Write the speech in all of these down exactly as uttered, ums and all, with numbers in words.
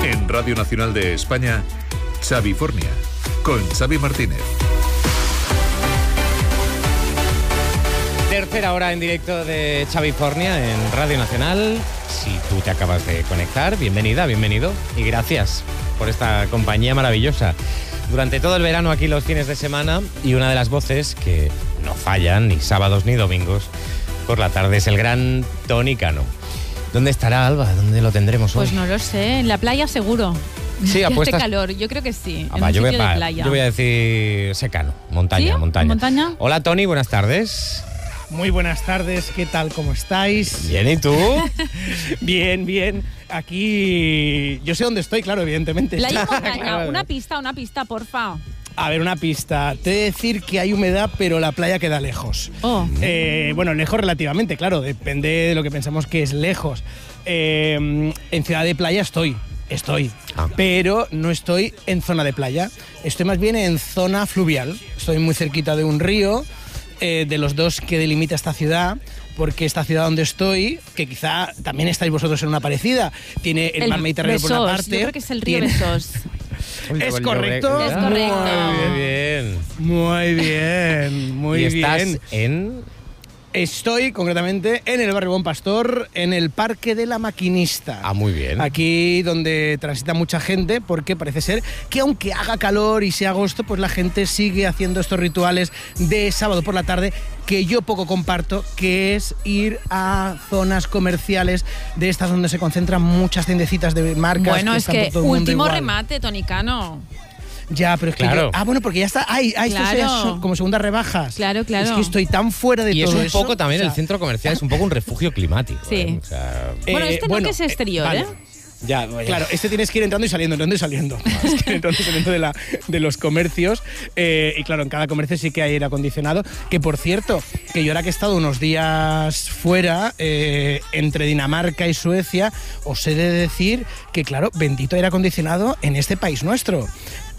En Radio Nacional de España, Xavifornia, con Xavi Martínez. Tercera hora en directo de Xavifornia en Radio Nacional. Si tú te acabas de conectar, bienvenida, bienvenido y gracias por esta compañía maravillosa. Durante todo el verano aquí los fines de semana, y una de las voces que no fallan ni sábados ni domingos por la tarde es el gran Toni Cano. ¿Dónde estará, Alba? ¿Dónde lo tendremos hoy? Pues no lo sé, en la playa seguro. Sí, apuestas. Hace calor, yo creo que sí. Ah, en va, un yo, voy, sitio va, de playa. yo voy a decir secano, montaña, ¿Sí? montaña. ¿Montaña? Hola Toni, buenas tardes. Muy buenas tardes, ¿qué tal? ¿Cómo estáis? Bien, ¿y tú? Bien, bien. Aquí yo sé dónde estoy, claro, evidentemente. Playa y montaña, Claro. una pista, una pista, porfa. A ver, una pista. Te he de decir que hay humedad, pero la playa queda lejos. Oh. Eh, bueno, lejos relativamente, claro, depende de lo que pensamos que es lejos. Eh, en Ciudad de Playa estoy, estoy, Ah. pero no estoy en zona de playa. Estoy más bien en zona fluvial. Estoy muy cerquita de un río, eh, de los dos que delimita esta ciudad. Porque esta ciudad donde estoy, que quizá también estáis vosotros en una parecida, tiene el, mar Mediterráneo por una Besós, parte. yo creo que es el río tiene- Besós. Uy, ¿Es el correcto? llobre- Es correcto. Muy bien. Muy bien, muy ¿Y estás bien. en...? Estoy concretamente en el barrio Bon Pastor, en el Parque de la Maquinista. Ah, muy bien. Aquí donde transita mucha gente, porque parece ser que aunque haga calor y sea agosto, pues la gente sigue haciendo estos rituales de sábado por la tarde que yo poco comparto, que es ir a zonas comerciales de estas donde se concentran muchas tiendecitas de marcas. Bueno, que es están que por todo el mundo último igual. remate, Toni Cano. Ya, pero es que Claro. yo- ah, bueno, porque ya está. Ay, ay, esto Claro. ya son como segundas rebajas. Claro, claro. Es que estoy tan fuera de Y es todo un eso. poco también o sea, el centro comercial, es un poco un refugio climático. Sí. ¿eh? O sea, Bueno, eh, este no que es exterior, vale. ¿eh? ya, Claro, este tienes que ir entrando y saliendo, entrando y saliendo. Tienes que ir entrando y saliendo de, la, de los comercios. Eh, y claro, en cada comercio sí que hay aire acondicionado. Que por cierto, que yo ahora que he estado unos días fuera, eh, entre Dinamarca y Suecia, os he de decir que, claro, bendito aire acondicionado en este país nuestro.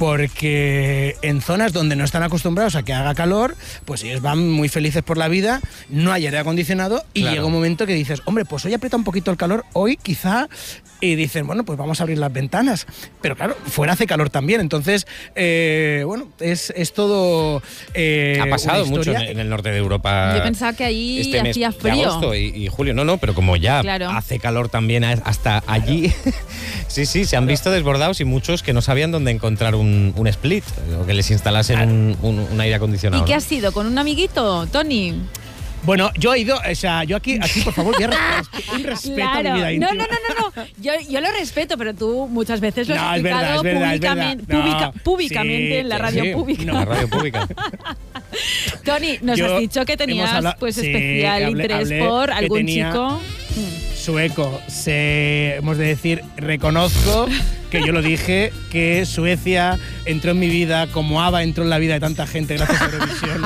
Porque en zonas donde no están acostumbrados a que haga calor, pues ellos van muy felices por la vida, no hay aire acondicionado y Claro. llega un momento que dices, hombre, pues hoy aprieta un poquito el calor, hoy quizá, y dicen, bueno, pues vamos a abrir las ventanas. Pero claro, fuera hace calor también, entonces, eh, bueno, es, es todo eh, ha pasado una mucho en, historia. en el norte de Europa. Yo pensaba que ahí este mes hacía de frío. agosto y, y julio. No, no, pero como ya Claro. hace calor también a- hasta allí. Sí, sí, se han visto desbordados y muchos que no sabían dónde encontrar un, un split o que les instalasen un, un- un aire acondicionado. ¿Y qué ¿no? has sido? ¿Con un amiguito, Toni? Bueno, yo he ido, o sea, yo aquí, aquí por favor, voy a respetar, un respeto a mi vida no, íntima. no, no, no, no. Yo, yo lo respeto, pero tú muchas veces lo has No, es verdad, explicado es verdad, es públicamente, verdad. No, pública- públicamente sí, en la sí, radio Sí, pública. en la radio pública. Toni, nos Yo- has dicho que hemos tenías hablado- pues sí, especial hablé- interés hablé por que algún tenía- chico. Sueco, se, hemos de decir, reconozco que yo lo dije, que Suecia entró en mi vida como ABBA entró en la vida de tanta gente gracias a Eurovisión.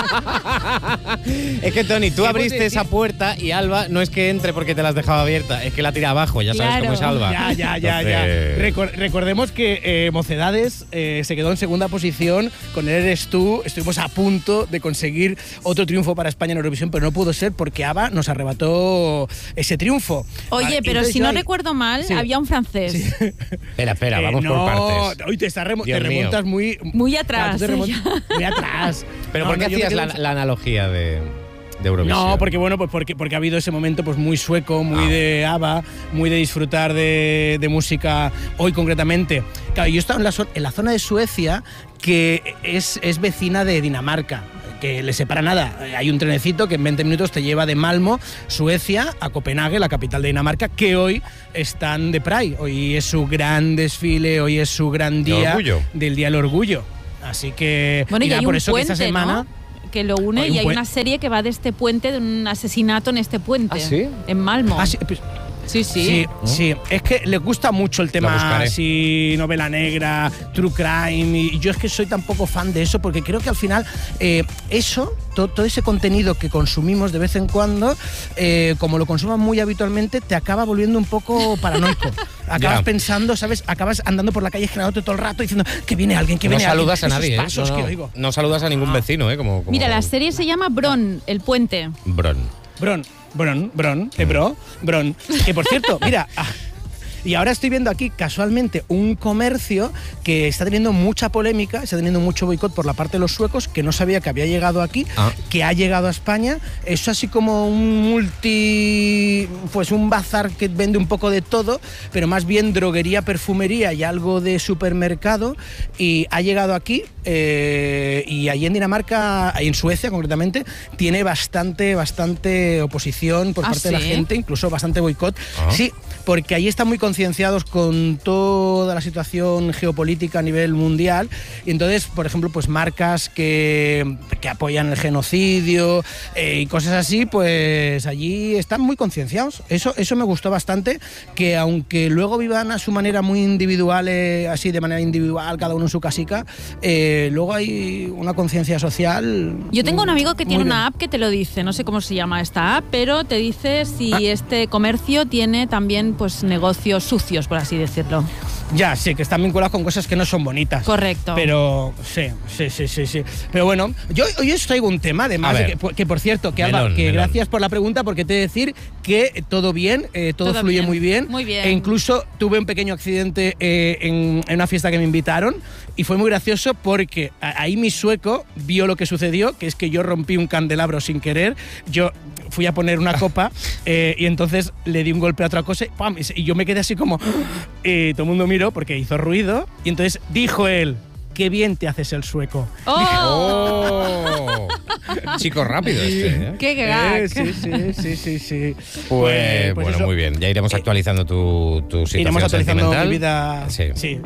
Es que, Toni, tú ¿Qué abriste puedes decir? esa puerta y Alba no es que entre porque te la has dejado abierta, es que la tira abajo, ya sabes Claro. cómo es Alba. Ya, ya, ya, ya. Entonces- Recor- recordemos que eh, Mocedades eh, se quedó en segunda posición, con él eres tú, estuvimos a punto de conseguir otro triunfo para España en Eurovisión, pero no pudo ser porque ABBA nos arrebató ese triunfo. Oye, Vale, pero entonces si yo no ahí- recuerdo mal, Sí. había un francés. Sí. Espera, espera, Eh, vamos no, por partes. Hoy te, estás remo- Dios te mío. remontas muy. Muy atrás, Claro, tú te ¿eh? remontas muy atrás. Pero No, ¿por qué no, yo me hacías quedo la, en- la analogía de, de Eurovisión? No, porque bueno, pues porque, porque ha habido ese momento pues muy sueco, muy Ah. de ABBA, muy de disfrutar de, de música hoy concretamente. Claro, yo he estado en la, zo- en la zona de Suecia que es, es vecina de Dinamarca, que le separa nada. Hay un trenecito que en veinte minutos te lleva de Malmo, Suecia, a Copenhague, la capital de Dinamarca, que hoy están de Pride. Hoy es su gran desfile, hoy es su gran De día orgullo. del Día del Orgullo. Así que Bueno, y nada, hay por un eso que puente, esta semana ¿no? Que lo une Hay un y hay puen- una serie que va de este puente, de un asesinato en este puente. ¿Ah, sí? En Malmo. Ah, sí, pues, sí, sí. Sí, sí, es que le gusta mucho el Lo tema buscaré. así, novela negra, true crime, y yo es que soy tan poco fan de eso porque creo que al final eh, eso, to, todo ese contenido que consumimos de vez en cuando, eh, como lo consuman muy habitualmente, te acaba volviendo un poco paranoico. Acabas Ya. pensando, ¿sabes? Acabas andando por la calle girándote todo el rato diciendo que viene alguien, que No viene saludas a alguien. nadie, Esos ¿eh? pasos No, que no. oigo. No saludas a ningún Ah. vecino, ¿eh? Como, como- Mira, la serie se llama Bron, el puente. Bron. Bron, Bron, Bron, de Bro, Bron. Que por cierto, mira, ah, Y ahora estoy viendo aquí casualmente un comercio que está teniendo mucha polémica, está teniendo mucho boicot por la parte de los suecos, que no sabía que había llegado aquí, ah. que ha llegado a España. Es así como un multi, pues un bazar que vende un poco de todo, pero más bien droguería, perfumería y algo de supermercado. Y ha llegado aquí eh, y allí en Dinamarca, en Suecia concretamente, tiene bastante, bastante oposición por ¿Ah, parte de la sí? gente, incluso bastante boicot. Ah. Sí, porque allí están muy concienciados con toda la situación geopolítica a nivel mundial. Y entonces, por ejemplo, pues marcas que, que apoyan el genocidio eh, y cosas así, pues allí están muy concienciados. Eso, eso me gustó bastante, que aunque luego vivan a su manera muy individual, eh, así de manera individual, cada uno en su casica, eh, luego hay una conciencia social. Yo tengo un amigo que tiene muy una bien. app que te lo dice, no sé cómo se llama esta app, pero te dice si Ah. este comercio tiene también pues negocios sucios, por así decirlo. Ya, sí, que están vinculados con cosas que no son bonitas. Correcto. Pero sí, sí, sí, sí, sí. Pero bueno, yo hoy os traigo un tema, además, A de ver. que, que por cierto, que, Melón, Alba, que melón. gracias por la pregunta, porque te he de decir que todo bien, eh, todo, Todo fluye bien, muy bien. muy bien. E incluso tuve un pequeño accidente eh, en, en una fiesta que me invitaron y fue muy gracioso porque a- ahí mi sueco vio lo que sucedió, que es que yo rompí un candelabro sin querer. Yo fui a poner una copa eh, y entonces le di un golpe a otra cosa y, ¡pam! y se- y yo me quedé así como... Y todo el mundo miró porque hizo ruido y entonces dijo él, qué bien te haces el sueco. ¡Oh! ¡Oh! Chico rápido este, ¿eh? ¡Qué gag! Eh, sí, sí, sí, sí, sí. Pues, pues bueno, eso. muy bien. Ya iremos Eh, actualizando tu, tu situación Iremos actualizando sentimental. mi vida. Sí. Sí.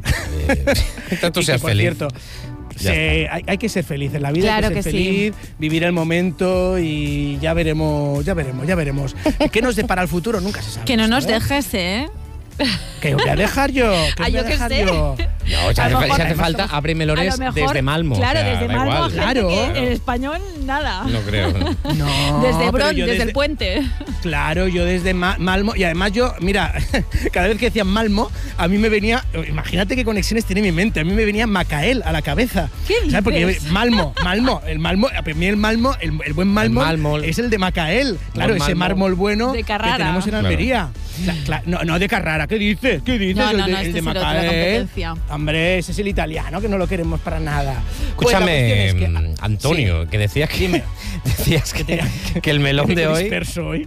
Eh, tú Y seas que, por feliz. cierto, Ya sí, hay, hay que ser feliz en la vida, Claro hay que ser que sí. feliz, vivir el momento y ya veremos, ya veremos, ya veremos. ¿Qué nos depara el futuro? Nunca se sabe. Que no esto, nos ¿eh? dejes, ¿eh? ¿Qué os voy a dejar yo? ¿Qué os Ah, voy a yo qué dejar sé. yo? No, si A hace, lo fa- mejor- si hace falta, A abre melores lo mejor- desde Malmo. Claro, o sea, desde da Malmo, igual. gente Claro. que en español nada. No creo. ¿no? No, desde pero Bron, yo desde, el puente. Claro, yo desde Ma- Malmo, y además yo, mira, cada vez que decían Malmo, a mí me venía, imagínate qué conexiones tiene mi mente, a mí me venía Macael a la cabeza. ¿Qué ¿Sabes? Porque dices? yo- Malmo, Malmo, el Malmo, a mí el Malmo, el, el buen Malmo El mármol. es el de Macael, claro, Buen ese mármol. mármol bueno De que Carrara. tenemos en Claro. Almería. Cla- cla- no, no de Carrara, ¿qué dices? ¿Qué dices? No, el no, de, no, el este de es el otro, la Macael. competencia. Hombre, ese es el italiano, que no lo queremos para nada. Pues la Escúchame, cuestión es que- mm, Antonio, Sí. que decías que, Dime. decías que, que el melón de Qué hoy... disperso hoy.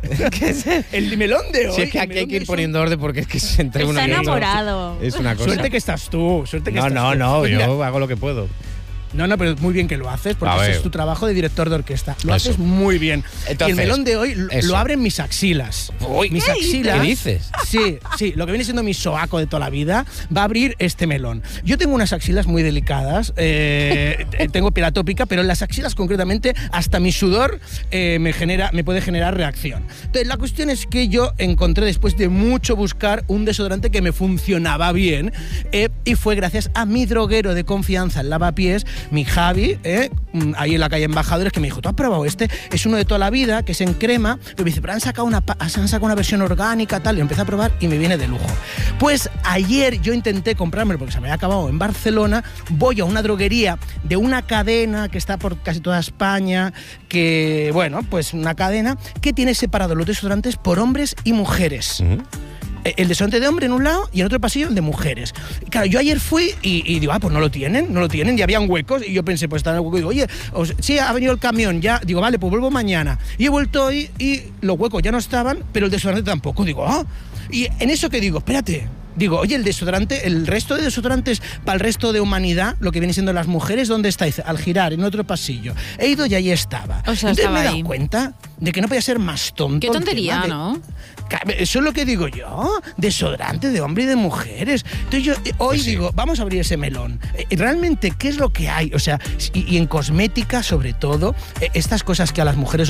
El melón de hoy. Si es que el aquí melón hay que de ir hoy poniendo orden porque es que se entre Está uno y otro. enamorado. Es una cosa. Suerte que estás tú, suerte que No, estás no, tú. no, Pues yo mira, hago lo que puedo. no, no, pero muy bien que lo haces, porque A ese ver. es tu trabajo de director de orquesta. Lo Eso. haces muy bien. Entonces, y el melón de hoy lo- eso. lo abren mis axilas. Uy, mis ¿qué axilas. ¿Qué dices? Sí, sí, lo que viene siendo mi soaco de toda la vida va a abrir este melón. Yo tengo unas axilas muy delicadas, eh, t- tengo piel atópica, pero en las axilas concretamente hasta mi sudor eh, me, genera, me puede generar reacción. Entonces la cuestión es que yo encontré después de mucho buscar un desodorante que me funcionaba bien eh, y fue gracias a mi droguero de confianza en Lavapiés, mi Javi, eh, mm, ahí en la calle Embajadores, que me dijo, ¿tú has probado este? Es uno de toda la vida, que es en crema, pero me dice, pero han sacado una, pa- han sacado una versión orgánica, tal, y empecé a probar y me viene de lujo. Pues ayer yo intenté comprármelo porque se me había acabado en Barcelona, voy a una droguería de una cadena que está por casi toda España, que, bueno, pues una cadena que tiene separado los desodorantes por hombres y mujeres. Ujú. El desodorante de hombre en un lado y en otro pasillo el de mujeres. Y claro, yo ayer fui y, y digo, ah, pues no lo tienen, no lo tienen, y habían huecos, y yo pensé, pues está en el hueco, y digo, oye, os- sí, ha venido el camión, ya, digo, vale, pues vuelvo mañana. Y he vuelto hoy y los huecos ya no estaban, pero el desodorante tampoco, digo, ah, y en eso que digo, espérate, digo, oye, el desodorante, el resto de desodorantes para el resto de humanidad, lo que viene siendo las mujeres, ¿dónde está? Dice, al girar, en otro pasillo. He ido y ahí estaba. O sea, Entonces estaba me he dado ahí. cuenta de que no podía ser más tonto. Qué el tontería, tema de- ¿no? Eso es lo que digo yo, desodorante de hombre y de mujeres. Entonces yo eh, hoy Pues sí. digo, vamos a abrir ese melón. Eh, Realmente, ¿qué es lo que hay? O sea, y, y en cosmética sobre todo, eh, estas cosas que a las mujeres